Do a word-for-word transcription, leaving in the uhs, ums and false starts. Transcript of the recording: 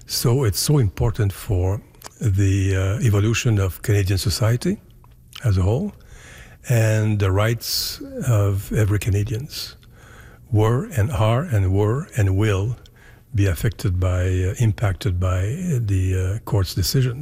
So it's so important for the uh, evolution of Canadian society as a whole, and the rights of every Canadians were and are and were and will be affected by, uh, impacted by the uh, court's decision.